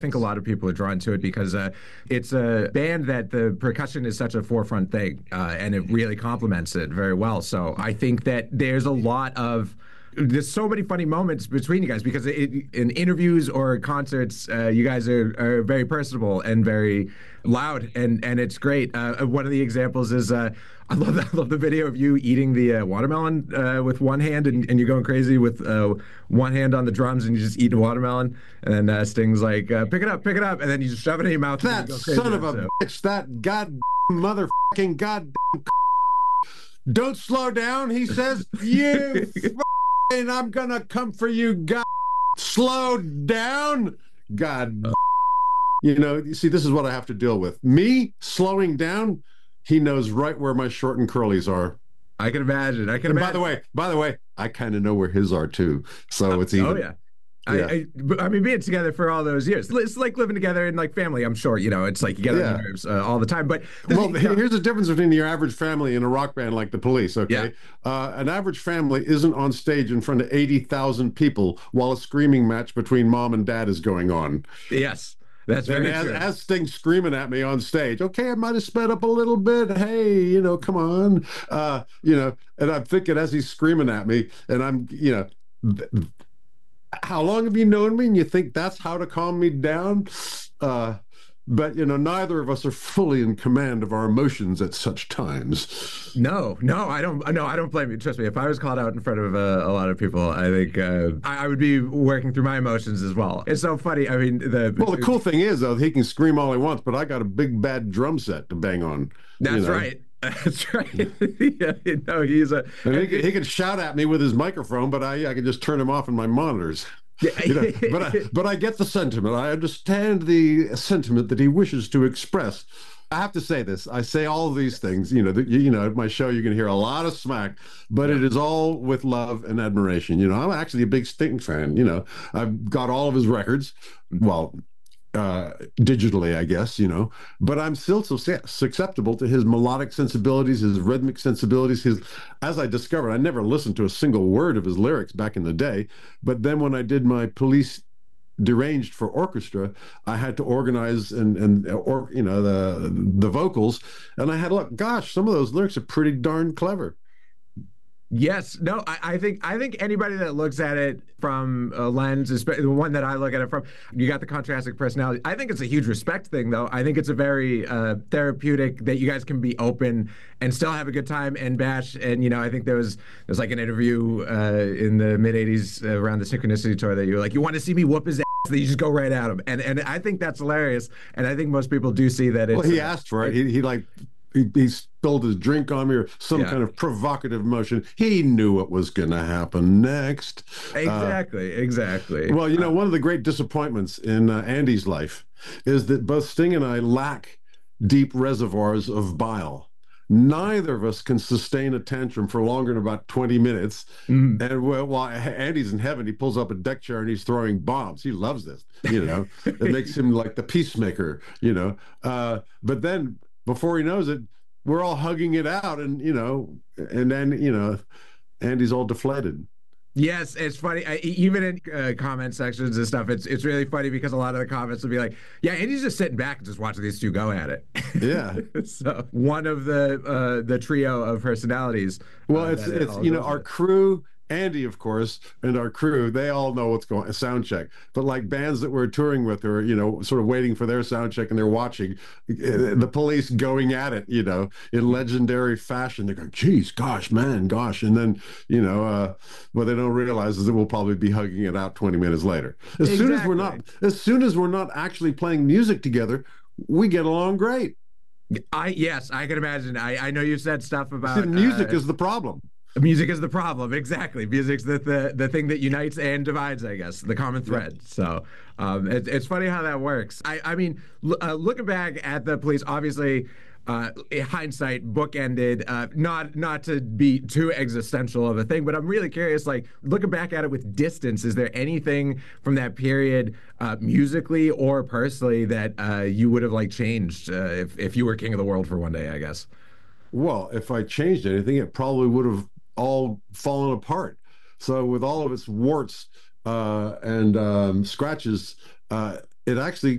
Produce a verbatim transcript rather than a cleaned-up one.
think a lot of people are drawn to it because uh, it's a band that the percussion is such a forefront thing, uh, and it really complements it very well. So I think that there's a lot of there's so many funny moments between you guys because it, in interviews or concerts, uh, you guys are, are very personable and very loud, and and it's great. Uh, one of the examples is uh, I love that, I love the video of you eating the uh, watermelon uh, with one hand, and, and you're going crazy with uh, one hand on the drums, and you just eating watermelon, and then uh, Sting's like, uh, "Pick it up, pick it up," and then you just shove it in your mouth. That and you go crazy. son of a So. bitch! That god motherfucking god. Don't slow down, he says. You. And I'm gonna come for you, God. Slow down, God. You know, you see, this is what I have to deal with. Me slowing down, he knows right where my short and curlies are. I can imagine. I can and imagine. By the way, by the way, I kind of know where his are too. So uh, it's even. Oh yeah. Yeah. I, I, I mean, being together for all those years, it's like living together in like family. I'm sure, you know, it's like you get yeah. on your nerves uh, all the time. But well, you know, here's the difference between your average family and a rock band like the Police. Okay, yeah. uh, an average family isn't on stage in front of eighty thousand people while a screaming match between mom and dad is going on. Yes. That's very and as, true. as Sting's screaming at me on stage, okay, I might have sped up a little bit. Hey, you know, come on, uh, you know. And I'm thinking as he's screaming at me, and I'm, you know. Th- How long have you known me and you think that's how to calm me down? Uh, but, you know, neither of us are fully in command of our emotions at such times. No, no, I don't. No, I don't blame you. Trust me. If I was called out in front of uh, a lot of people, I think uh, I, I would be working through my emotions as well. It's so funny. I mean, the well, the cool thing is, though, he can scream all he wants, but I got a big bad drum set to bang on. That's you know? right. That's right. Yeah, you know, he's a. And he, he can shout at me with his microphone, but I I can just turn him off in my monitors. You know, but I but I get the sentiment. I understand the sentiment that he wishes to express. I have to say this. I say all of these things. You know, the, you know, at my show you're going to hear a lot of smack, but yeah. It is all with love and admiration. You know, I'm actually a big Sting fan. You know, I've got all of his records. Well. Uh, digitally, I guess, you know, but I'm still so susceptible to his melodic sensibilities, his rhythmic sensibilities, his, as I discovered, I never listened to a single word of his lyrics back in the day. But then when I did my Police Deranged for orchestra, I had to organize and, and, or, you know, the, the vocals. And I had to look, gosh, some of those lyrics are pretty darn clever. Yes, no, I, I think I think anybody that looks at it from a lens, especially the one that I look at it from, you got the contrasting personality. I think it's a huge respect thing, though. I think it's a very uh, therapeutic that you guys can be open and still have a good time and bash. And you know, I think there was there's like an interview uh, in the mid eighties uh, around the Synchronicity tour that you were like, you want to see me whoop his ass, then you just go right at him. And and I think that's hilarious. And I think most people do see that. It's, well, he asked for it. He he like. He, he spilled his drink on me or some yeah. kind of provocative motion. He knew what was going to happen next. Exactly, uh, exactly. Well, you know, one of the great disappointments in uh, Andy's life is that both Sting and I lack deep reservoirs of bile. Neither of us can sustain a tantrum for longer than about twenty minutes. Mm. And while, while Andy's in heaven, he pulls up a deck chair and he's throwing bombs. He loves this, you know. It makes him like the peacemaker, you know. Uh, but then... before he knows it, we're all hugging it out, and you know, and then you know, Andy's all deflated. Yes, it's funny. I, even in uh, comment sections and stuff, it's it's really funny because a lot of the comments will be like, "Yeah, Andy's just sitting back and just watching these two go at it." Yeah. So one of the uh, the trio of personalities. Well, uh, it's it's you know our with. crew. Andy, of course, and our crew, they all know what's going on, sound check. But like bands that we're touring with are, you know, sort of waiting for their sound check and they're watching the Police going at it, you know, in legendary fashion. They go, geez, gosh, man, gosh. And then, you know, uh, what they don't realize is that we'll probably be hugging it out twenty minutes later. As exactly. soon as we're not, as soon as we're not actually playing music together, we get along great. I, yes, I can imagine. I, I know you've said stuff about See, music uh, is the problem. Music is the problem, exactly. Music's the, the the thing that unites and divides, I guess, the common thread. Yeah. So um, it, it's funny how that works. I, I mean, l- uh, looking back at the Police, obviously, uh, in hindsight, bookended. Uh, not not to be too existential of a thing, but I'm really curious. Like looking back at it with distance, is there anything from that period, uh, musically or personally, that uh, you would have like changed uh, if if you were king of the world for one day? I guess. Well, if I changed anything, it probably would have all fallen apart. So with all of its warts uh, and um, scratches, uh, it actually